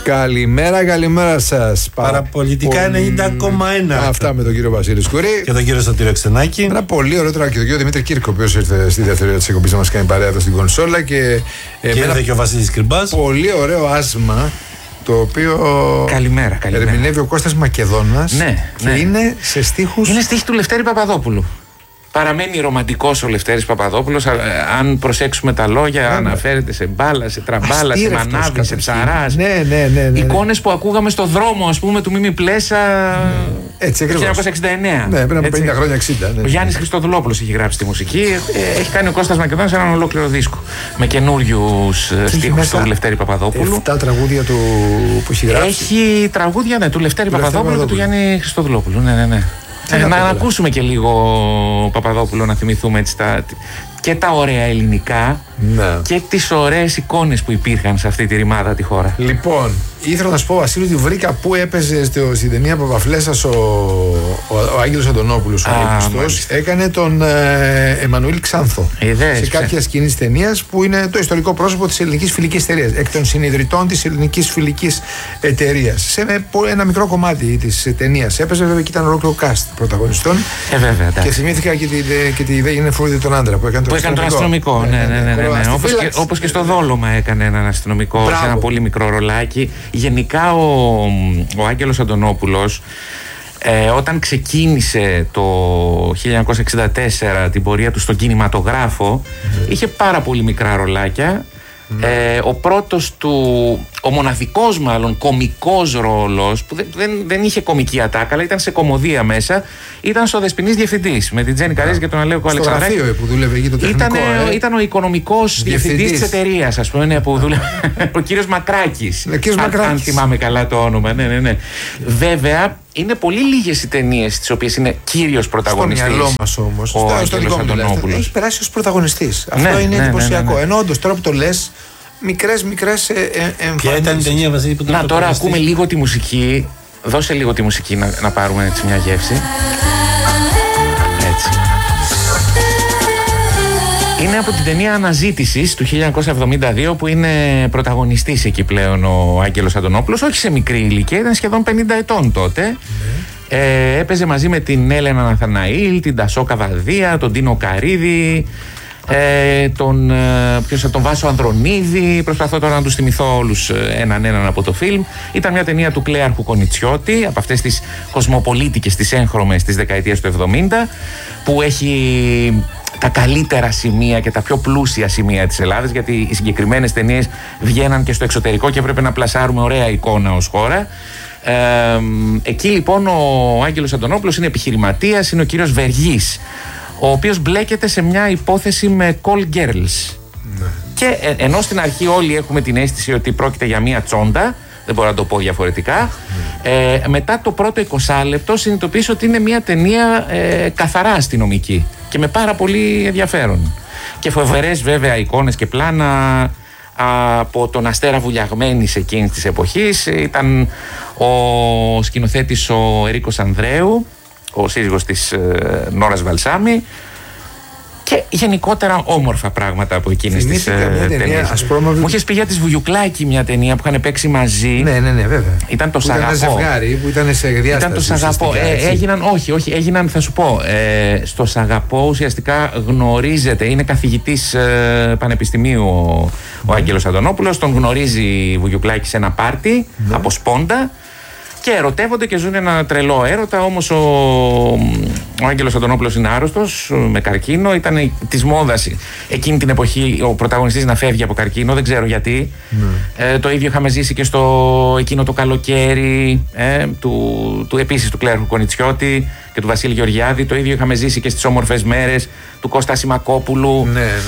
Καλημέρα σας. Παραπολιτικά 90,1. Αυτά με τον κύριο Βασίλη Σκουρή και τον κύριο Σωτήριο Ξενάκη. Ένα πολύ ωραίο τώρα και τον κύριο Δημήτρη Κύρκο, ο οποίος ήρθε στη δεύτερη ώρα της εκπομπής να μας κάνει παρέα εδώ στην κονσόλα. Και ήρθε και ο Βασίλης Κρυμπάς. Πολύ ωραίο άσμα, το οποίο καλημέρα. ερμηνεύει ο Κώστας Μακεδόνας. Ναι, και είναι σε στίχους. Είναι στίχη του Λευτέρη Παπαδόπουλου. Παραμένει ρομαντικός ο Λευτέρης Παπαδόπουλος. Αν προσέξουμε τα λόγια, αναφέρεται σε μπάλα, σε τραμπάλα, σε μανάβη, σε ψαράς. Ναι. Εικόνες που ακούγαμε στο δρόμο, ας πούμε, του Μίμη Πλέσα το 1969. Ναι, πριν από 50 χρόνια, 60. Ο Γιάννης Χριστοδουλόπουλος έχει γράψει τη μουσική. Έχει κάνει ο Κώστας Μακεδόνας έναν ολόκληρο δίσκο με καινούριους στίχους του Λευτέρη Παπαδόπουλου. 7 τραγούδια του που έχει γράψει. Έχει τραγούδια του Λευτέρη Παπαδόπουλου και του Γιάννη Χριστοδουλόπουλου. Ναι. Να ακούσουμε και λίγο Παπαδόπουλο, να θυμηθούμε έτσι και τα ωραία ελληνικά και τις ωραίες εικόνες που υπήρχαν σε αυτή τη ρημάδα τη χώρα. Λοιπόν, ήθελα να σου πω, Βασίλη, ότι βρήκα που έπαιζε στην ταινία Παπαφλέσσας ο Άγγελος Αντωνόπουλος, ο Αίγυπτος. Έκανε τον Εμμανουήλ Ξάνθο σε κάποια σκηνή της ταινίας, που είναι το ιστορικό πρόσωπο της ελληνικής φιλικής εταιρείας, εκ των συνειδητών της ελληνικής φιλικής εταιρείας. Σε ένα μικρό κομμάτι της ταινίας έπαιζε, βέβαια, και ήταν ολόκληρο cast πρωταγωνιστών. Βέβαια, και θυμήθηκα και τη ιδέα είναι Φρούδη τον άντρα που έκανε τον αστυνομικό. Ναι. Όπως και στο Δόλωμα έκανε έναν αστυνομικό σε ένα πολύ μικρό ρολάκι. Γενικά ο Άγγελος Αντωνόπουλος, όταν ξεκίνησε το 1964 την πορεία του στον κινηματογράφο, είχε πάρα πολύ μικρά ρολάκια. Ο πρώτος του, ο μοναδικός μάλλον κομικός ρόλος, που δεν είχε κομική ατάκα, αλλά ήταν σε κομμωδία μέσα, ήταν στο Δεσποινής Διευθυντής με την Τζέννη Καρέζη και τον Αλέκο Αλεξανδράκη. Στο γραφείο που δούλευε εκεί το τεχνικό. Ήταν ο οικονομικός διευθυντής της εταιρείας, ας πούμε, που δούλευε. Ο κύριος Μακράκης. Αν θυμάμαι καλά το όνομα. Ναι. Βέβαια, είναι πολύ λίγες οι ταινίες τις οποίες είναι κύριος πρωταγωνιστής. Στο μυαλό μας όμως, ο Άγγελος Αντωνόπουλος. Έχει περάσει ως πρωταγωνιστής. Αυτό είναι εντυπωσιακό. Ενώ όντως τώρα που το λες, μικρές εμφανίσεις. Ποια ήταν η ταινία, Βασίλη, που να τώρα ακούμε λίγο τη μουσική. Δώσε λίγο τη μουσική να πάρουμε έτσι μια γεύση. Έτσι. Είναι από την ταινία Αναζήτησης του 1972, που είναι πρωταγωνιστής εκεί πλέον ο Άγγελος Αντωνόπουλος, όχι σε μικρή ηλικία, ήταν σχεδόν 50 ετών τότε. Έπαιζε μαζί με την Έλενα Ναθαναήλ, την Τασό Καβαδία, τον Τίνο Καρίδη, τον Βάσο Ανδρονίδη. Προσπαθώ τώρα να τους θυμηθώ όλους έναν από το φιλμ. Ήταν μια ταινία του Κλέαρχου Κονιτσιώτη, από αυτές τις κοσμοπολίτικες, τις έγχρωμες της δεκαετίας του 70, που έχει τα καλύτερα σημεία και τα πιο πλούσια σημεία της Ελλάδας, γιατί οι συγκεκριμένες ταινίες βγαίναν και στο εξωτερικό και έπρεπε να πλασάρουμε ωραία εικόνα ως χώρα. Εκεί λοιπόν ο Άγγελος Αντωνόπουλος είναι επιχειρηματίας, είναι ο κύριος Βεργής, ο οποίος μπλέκεται σε μια υπόθεση με call girls. Και ενώ στην αρχή όλοι έχουμε την αίσθηση ότι πρόκειται για μια τσόντα, δεν μπορώ να το πω διαφορετικά, μετά το πρώτο 20 λεπτό συνειδητοποιήσω ότι είναι μια ταινία καθαρά αστυνομική και με πάρα πολύ ενδιαφέρον. Και φοβερές βέβαια εικόνες και πλάνα από τον Αστέρα Βουλιαγμένης εκείνης της εποχής. Ήταν ο σκηνοθέτης ο Ερίκος Ανδρέου, ο σύζυγος της Νόρας Βαλσάμι, και γενικότερα όμορφα πράγματα από εκείνες τις ταινίες. Μου είχες πει για τις Βουγιουκλάκη μια ταινία που είχαν παίξει μαζί. Ναι, βέβαια. Ήταν το Σαγαπό. Ήταν ζευγάρι που ήταν σε διάσταση. Ήταν το Σαγαπό. Έγιναν, θα σου πω, στο Σαγαπό ουσιαστικά γνωρίζεται, είναι καθηγητής πανεπιστημίου ο Άγγελος Αντωνόπουλος, τον γνωρίζει η Βουγιουκλάκη σε ένα πάρτι από Σπόντα. Και ερωτεύονται και ζουν ένα τρελό έρωτα. Όμως ο Άγγελος Αντωνόπουλος είναι άρρωστος με καρκίνο. Ήταν της μόδας εκείνη την εποχή ο πρωταγωνιστής να φεύγει από καρκίνο, δεν ξέρω γιατί. Το ίδιο είχαμε ζήσει και στο εκείνο το καλοκαίρι του επίσης του Κλέαρχου Κονιτσιώτη και του Βασίλη Γεωργιάδη. Το ίδιο είχαμε ζήσει και στις όμορφες μέρες του Κώστα Σιμακόπουλου.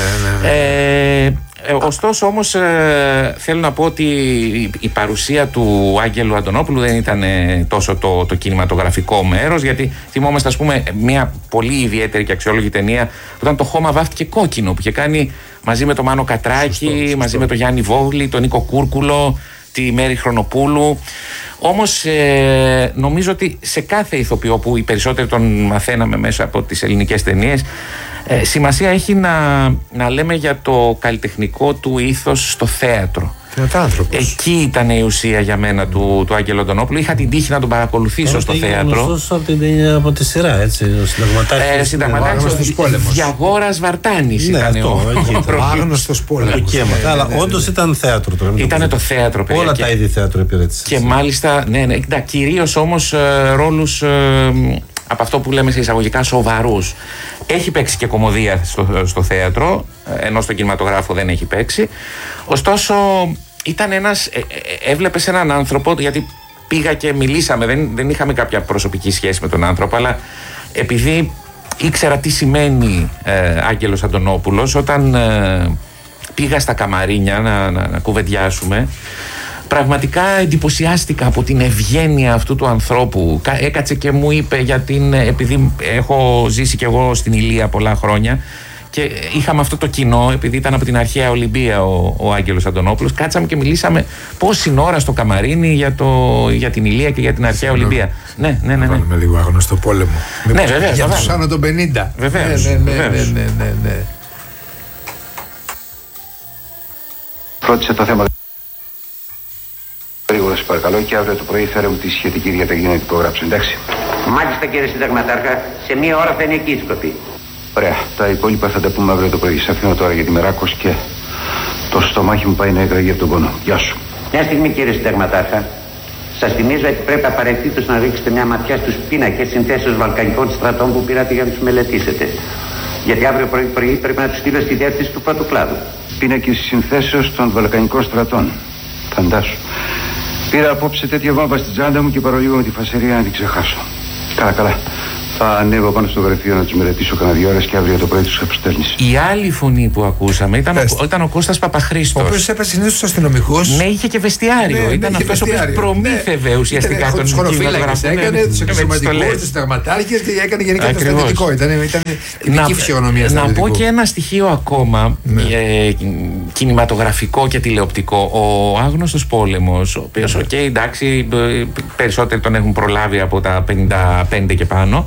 Ωστόσο όμως θέλω να πω ότι η παρουσία του Άγγελου Αντωνόπουλου δεν ήταν τόσο το κινηματογραφικό μέρος, γιατί θυμόμαστε, ας πούμε, μια πολύ ιδιαίτερη και αξιόλογη ταινία όταν το χώμα βάφτηκε κόκκινο, που είχε κάνει μαζί με τον Μάνο Κατράκη, μαζί με τον Γιάννη Βόγλη, τον Νίκο Κούρκουλο, τη Μέρη Χρονοπούλου. Όμως νομίζω ότι σε κάθε ηθοποιό, που οι περισσότεροι τον μαθαίναμε μέσα από τις ελληνικές ταινίες, σημασία έχει να λέμε για το καλλιτεχνικό του ήθος στο θέατρο. Εκεί ήταν η ουσία για μένα του Άγγελο Αντωνόπουλου. Είχα την τύχη να τον παρακολουθήσω στο θέατρο. Από τη σειρά, έτσι. Ο Συνταγματάρχης Διαγόρας Βαρτάνης ήταν ο άγνωστος πόλεμος. Αλλά όντως ήταν θέατρο τώρα. Ήταν το θέατρο, παιδιά. Όλα τα είδη θέατρο υπηρέτησε. Και μάλιστα, κυρίως όμως ρόλους από αυτό που λέμε σε εισαγωγικά σοβαρούς. Έχει παίξει και κωμωδία στο θέατρο, ενώ στον κινηματογράφο δεν έχει παίξει. Ωστόσο, ήταν έβλεπες έναν άνθρωπο, γιατί πήγα και μιλήσαμε, δεν είχαμε κάποια προσωπική σχέση με τον άνθρωπο, αλλά επειδή ήξερα τι σημαίνει Άγγελος Αντωνόπουλος, όταν πήγα στα καμαρίνια να κουβεντιάσουμε, πραγματικά εντυπωσιάστηκα από την ευγένεια αυτού του ανθρώπου. Έκατσε και μου είπε, επειδή έχω ζήσει κι εγώ στην Ηλία πολλά χρόνια και είχαμε αυτό το κοινό, επειδή ήταν από την αρχαία Ολυμπία ο Άγγελος Αντωνόπουλος, κάτσαμε και μιλήσαμε πόση ώρα στο καμαρίνι για την Ηλία και για την αρχαία Ολυμπία. Ναι. Βάλουμε λίγο άγνωστο πόλεμο. Ναι, βεβαίως. Για τους άνω των 50. Βεβαίως. Ναι. Ρώτησε το θέμα γρήγορα, σε παρακαλώ, και αύριο το πρωί φέρε μου τη σχετική διαταγή να υπογράψω, εντάξει. Μάλιστα, κύριε Συνταγματάρχα, σε μία ώρα θα είναι εκεί η σκοπή. Ωραία, τα υπόλοιπα θα τα πούμε αύριο το πρωί. Σε αφήνω τώρα για τη Μεράκος και το στομάχι μου πάει να εκραγεί από τον πόνο. Γεια σου. Μια στιγμή, κύριε Συνταγματάρχα. Σας θυμίζω ότι πρέπει απαραίτητος να ρίξετε μια ματιά στους πίνακες συνθέσεως βαλκανικών στρατών που πήρατε για να τους μελετήσετε. Γιατί αύριο πρωί πρέπει να τους στείλω στη διεύθυνση του πρώτου κλάδου. Πίνακες συνθέσεως των βαλκανικών στρατών. Φαντάσου. Πήρα απόψε τέτοια βάμπα στην τσάντα μου και παρολίγο με τη φασερία να την ξεχάσω. Καλά. Θα ανέβω πάνω στο γραφείο να τους μελετήσω κανένα 2 ώρες και αύριο το πρωί τους αποστέλνεις. Η άλλη φωνή που ακούσαμε ήταν ο Κώστας Παπαχρήστος. Ο οποίος έπαιζε συνήθως στους αστυνομικούς. Ναι, είχε και βεστιάριο. Ήταν αυτός ο οποίος προμήθευε ουσιαστικά τον χωροφύλακες. Έκανε τους εξωματικούς, τους συνταγματάρχες και έκανε γενικά το στρατιωτικό. Ήταν ειδική φυσιογνωμία. Να πω και ένα στοιχείο ακόμα κινηματογραφικό και τηλεοπτικό. Ο Άγνωστος Πόλεμος, ο οποίος, εντάξει, περισσότεροι τον έχουν προλάβει από τα 55 και πάνω.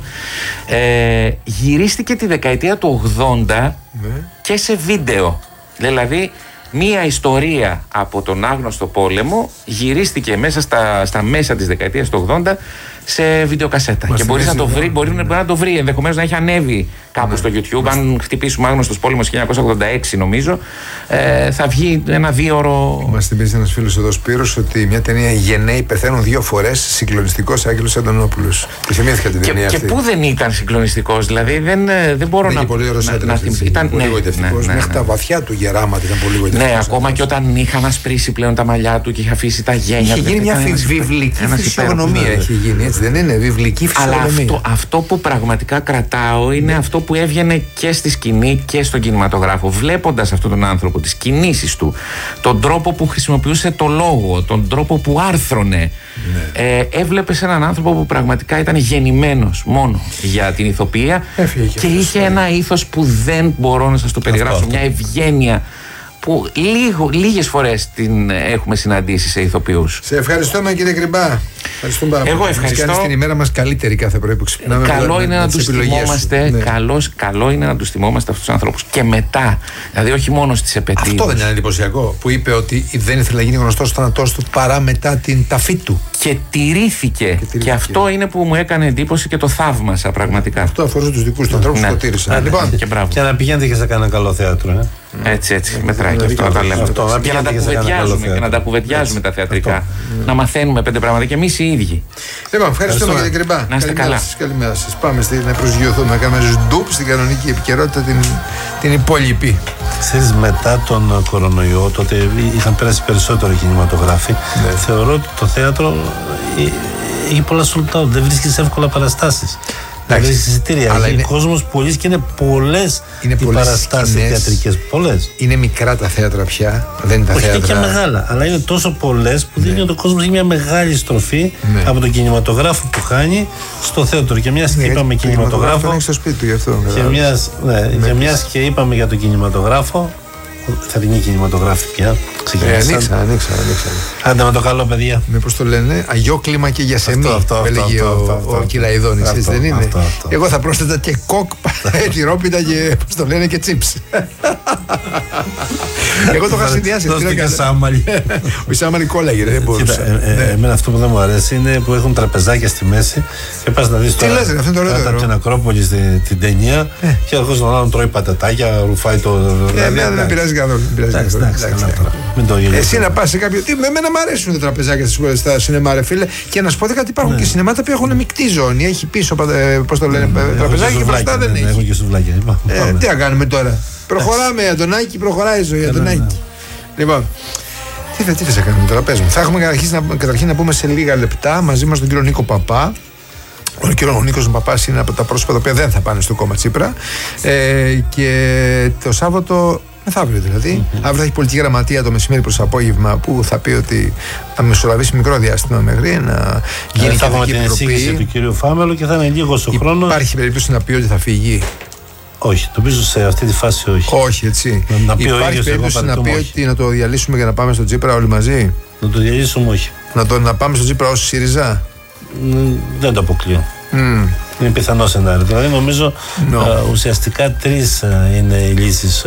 Γυρίστηκε τη δεκαετία του 80 και σε βίντεο. Δηλαδή μία ιστορία από τον Άγνωστο Πόλεμο γυρίστηκε μέσα στα μέσα της δεκαετίας του 80 σε βιντεοκασέτα. Και μπορεί να το βρει, ενδεχομένως να έχει ανέβει κάπου στο YouTube. Αν χτυπήσουμε Άγνωστος Πόλεμος 1986, νομίζω, θα βγει ένα 2ωρο. Μας θυμίζει ένας φίλος εδώ, Σπύρος, ότι μια ταινία «Οι γενναίοι πεθαίνουν 2 φορές», συγκλονιστικός Άγγελος Αντωνόπουλος. Που θυμήθηκα την ταινία αυτή. Και πού δεν ήταν συγκλονιστικός, δηλαδή δεν μπορώ να. Πολύ ωραίος έτρεφες. Ήταν πολύ γοητευτικός. Μέχρι τα βαθιά του γεράματα ήταν πολύ γοητευτικός. Ναι, ακόμα και όταν είχα ανασπρίσει πλέον τα μαλλιά του και είχε αφήσει τα γένια του. Είχε γίνει μια βιβλική φυσιογνωμία. Έχει γίνει, έτσι δεν είναι? Βιβλική φυσιογνωμία. Αλλά αυτό που πραγματικά κρατάω είναι αυτό που έβγαινε και στη σκηνή και στον κινηματογράφο. Βλέποντας αυτόν τον άνθρωπο, τις κινήσεις του, τον τρόπο που χρησιμοποιούσε το λόγο, τον τρόπο που άρθρωνε, έβλεπες έναν άνθρωπο που πραγματικά ήταν γεννημένος μόνο για την ηθοποιία και είχε ένα ήθος που δεν μπορώ να σας το περιγράψω. Μια ευγένεια που λίγες φορές την έχουμε συναντήσει σε ηθοποιούς. Σε ευχαριστούμε, κύριε Κρυμπά. Εγώ ευχαριστώ. Κάνεις την ημέρα μας καλύτερη κάθε πρωί που ξυπνάμε. Καλό είναι να τους θυμόμαστε. Καλό είναι να τους θυμόμαστε αυτούς τους ανθρώπους. Και μετά. Δηλαδή, όχι μόνο στις επετείες. Αυτό δεν είναι εντυπωσιακό? Που είπε ότι δεν ήθελε να γίνει γνωστός ο θάνατός του παρά μετά την ταφή του. Και τηρήθηκε. Και αυτό είναι που μου έκανε εντύπωση και το θαύμασα πραγματικά. Αυτό αφορούσε τους δικούς του ανθρώπους που το τήρησαν. Λοιπόν, και να πηγαίνετε και σε κανένα καλό θέατρο. Έτσι, μετράει και αυτό να τα λέμε. Και να τα κουβεντιάζουμε τα θεατρικά. Να μαθαίνουμε 5 πράγματα και εμείς οι ίδιοι. Λοιπόν, ευχαριστούμε, κύριε Κρυμπά. Να είστε καλά. Καλημέρα σας. Πάμε να προσγειωθούμε, να κάνουμε σντουπ στην κανονική επικαιρότητα την υπόλοιπη. Ξέρεις, μετά τον κορονοϊό, τότε είχαν πέρασει περισσότερο κινηματογράφοι. Θεωρώ ότι το θέατρο έχει πολλά sold out. Δεν βρίσκεις εύκολα παραστάσεις. Δεν βρίσκεις εισιτήρια. Αλλά είναι κόσμος πολλής και είναι πολλές οι παραστάσεις θεατρικές. Πολλές. Είναι μικρά τα θέατρα πια. Δεν είναι τα θέατρα. Όχι και μεγάλα, αλλά είναι τόσο πολλές που δίνει ότι ο κόσμος έχει μια μεγάλη στροφή από τον κινηματογράφο που χάνει στο θέατρο. Και μιας και είπαμε κινηματογράφο. Είναι στο σπίτι του γι' αυτό. Και μιας και είπαμε για τον κινηματογράφο, θερινή κινηματογράφη πια. Ανοίξα. Άντε με το καλό, παιδιά. Μήπως το λένε αγιό κλίμα και για σεμί, έλεγε ο Κυραϊδόνης, έτσι δεν είναι? Εγώ θα πρόσθετα και κοκ, τυρόπιτα και πώς το λένε και τσίπς. Εγώ το είχα συνδυάσει. Ο Σάμαλι κόλλαγε, δεν μπορούσε. Εμένα αυτό που δεν μου αρέσει είναι που έχουν τραπεζάκια στη μέση και πας να δεις τώρα από την Ακρόπολη στην ταινία και ο άλλος τρώει πατατάκια, ρουφάει το... Δεν πειράζει καθόλου. Εσύ να πας σε κάποιο... Εμένα μου αρέσουν τα τραπεζάκια στα σινεμά, ρε φίλε, και να σου πω κάτι, υπάρχουν και σινεμά τα οποία έχουν μεικτή ζώνη. Έχει πίσω, πώς το λένε, τραπεζάκι και μπροστά δεν έχει. Τι να κάνουμε τώρα? Προχωράμε, Αντωνάκη, προχωράει η ζωή, Αντωνάκη. Λοιπόν, τι θες να κάνουμε τώρα, πες μου. Θα έχουμε καταρχήν να πούμε σε λίγα λεπτά μαζί μας τον κύριο Νίκο Παπά. Ο Νίκος Παπάς είναι από τα πρόσωπα τα οποία δεν θα πάνε στο κόμμα Τσίπρα. Και το Σάββατο, μεθαύριο δηλαδή, αύριο θα έχει πολιτική γραμματεία το μεσημέρι προς απόγευμα που θα πει ότι θα μεσολαβήσει μικρό διάστημα μέχρι να γίνει και δική επιτροπή του κύριου Φάμελου και θα είναι λίγο στο χρόνο. Υπάρχει περίπτωση να πει ότι θα φύγει? Όχι, νομίζω σε αυτή τη φάση όχι. Όχι, έτσι. Υπάρχει περίπτωση να πει ότι να το διαλύσουμε για να πάμε στο Τσίπρα όλοι μαζί? Να το διαλύσουμε, όχι. Να πάμε στο Τσίπρα ως ΣΥΡΙΖΑ? Δεν το αποκλείω. Είναι πιθανό σενάριο. Δηλαδή νομίζω ουσιαστικά τρεις είναι οι λύσεις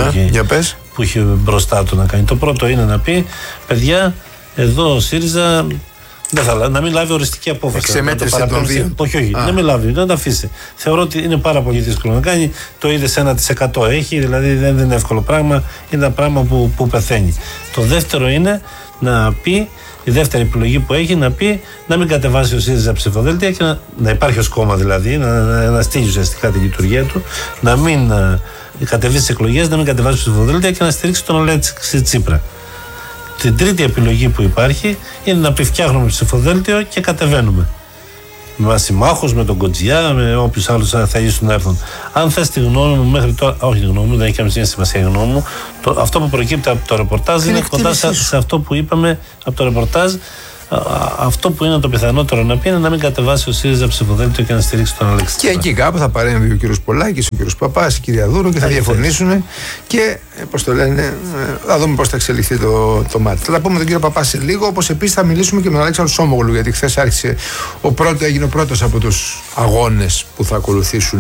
που έχει μπροστά του να κάνει. Το πρώτο είναι να πει, παιδιά, εδώ ο ΣΥΡΙΖΑ να μην λάβει οριστική απόφαση. Εξεμέτρησε τον δύο. Όχι, να μην λάβει, να τα αφήσει. Θεωρώ ότι είναι πάρα πολύ δύσκολο να κάνει. Το είδε 1% έχει, δηλαδή δεν είναι εύκολο πράγμα. Είναι ένα πράγμα που πεθαίνει. Το δεύτερο είναι να πει, η δεύτερη επιλογή που έχει, να πει να μην κατεβάσει ο ΣΥΡΙΖΑ ψηφοδέλτια και να υπάρχει ως κόμμα, δηλαδή να στείλει ουσιαστικά τη λειτουργία του, να μην κατεβεί στις εκλογές, να μην κατεβάσει ψηφοδέλτια και να στηρίξει τον Αλέξη Τσίπρα. Την τρίτη επιλογή που υπάρχει είναι να πει φτιάχνουμε ψηφοδέλτιο και κατεβαίνουμε. Με συμμάχους, με τον Κοντζιά, με όποιους άλλους θα ήσουν να έρθουν. Αν θες τη γνώμη μου μέχρι τώρα, όχι τη γνώμη μου, δεν έχει καμία σημασία η γνώμη μου, αυτό που προκύπτει από το ρεπορτάζ είναι κοντά σε αυτό που είπαμε από το ρεπορτάζ. Αυτό που είναι το πιθανότερο να πει είναι να μην κατεβάσει ο ΣΥΡΙΖΑ ψηφοδέλτιο και να στηρίξει τον Αλέξη. Και εκεί κάπου θα παρέμβει ο κύριος Πολάκης, ο κύριος Παπάς, η κυρία Δούρου και θα διαφωνήσουν και πώς το λένε, θα δούμε πώς θα εξελιχθεί το μάτι. Θα τα πούμε τον κύριο Παπά σε λίγο, όπως επίσης θα μιλήσουμε και με τον Αλέξανδρο Σόμογλου, γιατί χθες έγινε ο πρώτος από τους αγώνες που θα ακολουθήσουν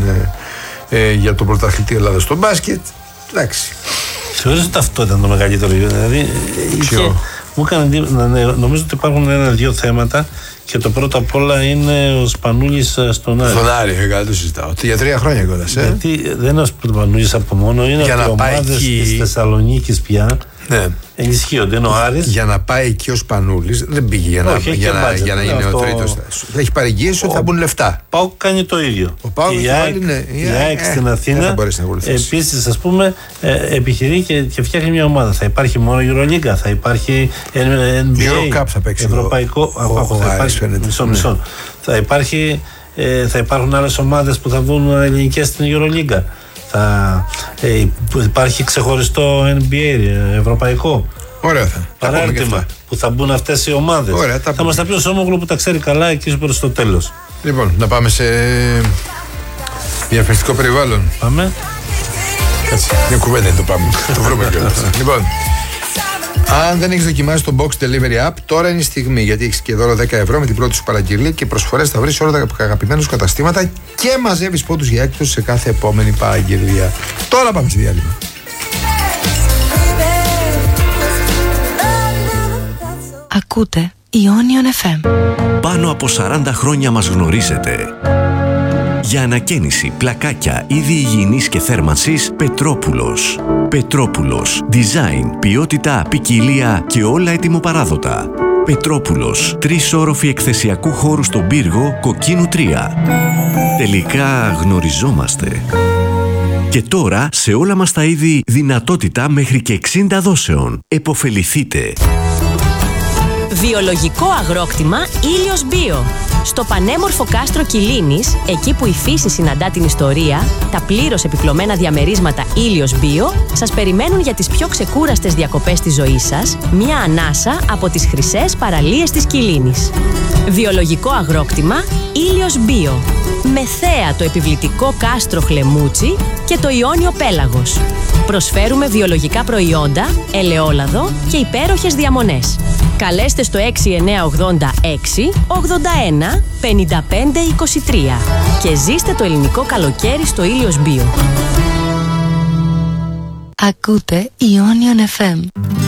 για τον πρωταθλητή Ελλάδα στο μπάσκετ. Εντάξει. Θεωρείς ότι αυτό ήταν το μεγαλύτερο, δηλαδή. Μου έκανε, νομίζω ότι υπάρχουν ένα-δύο θέματα και το πρώτο απ' όλα είναι ο Σπανούλης στον Άρη. Στον Άρη, καλά το συζητάω. Για 3 χρόνια κιόλας. Γιατί δεν είναι ο Σπανούλης από μόνο, είναι ότι οι ομάδες της Θεσσαλονίκης πια ενισχύονται. Είναι ο Άρης. Για να πάει εκεί ο Σπανούλης δεν πήγε για να είναι ο τρίτος. Έχει παρεγγίσει ότι θα μπουν λεφτά. ΠΑΟΚ κάνει το ίδιο. Η ΑΕΚ στην Αθήνα επίσης, ας πούμε, επιχειρεί και φτιάχνει μια ομάδα. Θα υπάρχει μόνο Euroliga, θα υπάρχει NBA, Eurocup θα παίξει, ευρωπαϊκό. Μισό. Θα υπάρχουν άλλες ομάδες που θα βγουν ελληνικές στην Euroliga. Υπάρχει ξεχωριστό NBA, ευρωπαϊκό. Ωραία. Παράρτημα που θα μπουν αυτές οι ομάδες. Θα μας τα πει ο Σόμογλου που τα ξέρει καλά εκεί προς το τέλος. Λοιπόν, να πάμε σε διαφορετικό περιβάλλον. Πάμε. Κάτσε, μια κουβέντα το πάμε. Το βρούμε κιόλας. Λοιπόν, αν δεν έχεις δοκιμάσει το Box Delivery App, τώρα είναι η στιγμή, γιατί έχεις και δώρο 10 ευρώ με την πρώτη σου παραγγελία και προσφορές θα βρεις σε όλα τα αγαπημένα σου καταστήματα και μαζεύεις πόντους για έκπτωση σε κάθε επόμενη παραγγελία. Τώρα πάμε σε διάλειμμα. Ακούτε Ionion FM. Πάνω από 40 χρόνια μας γνωρίζετε. Για ανακαίνιση, πλακάκια, είδη υγιεινής και θέρμανσης, Πετρόπουλος. Πετρόπουλος. Design, ποιότητα, ποικιλία και όλα ετοιμοπαράδοτα. Πετρόπουλος. 3 όροφοι εκθεσιακού χώρου στον πύργο, Κοκκίνου 3. Τελικά γνωριζόμαστε. Και τώρα σε όλα μας τα είδη δυνατότητα μέχρι και 60 δόσεων. Εποφεληθείτε. Βιολογικό αγρόκτημα Ήλιος Μπίο. Στο πανέμορφο κάστρο Κιλίνης, εκεί που η φύση συναντά την ιστορία, τα πλήρως επιπλωμένα διαμερίσματα Ήλιος Μπίο σας περιμένουν για τις πιο ξεκούραστες διακοπές της ζωής σας, μια ανάσα από τις χρυσές παραλίες της Κιλίνης. Βιολογικό αγρόκτημα Ήλιος Μπίο. Με θέα το επιβλητικό κάστρο Χλεμούτσι και το Ιόνιο Πέλαγος. Προσφέρουμε βιολογικά προϊόντα, ελαιόλαδο και υπέροχες διαμονές. Καλέστε στο 6986 81 55 23 και ζήστε το ελληνικό καλοκαίρι στο Ήλιος Μπίο. Ακούτε Ionian FM.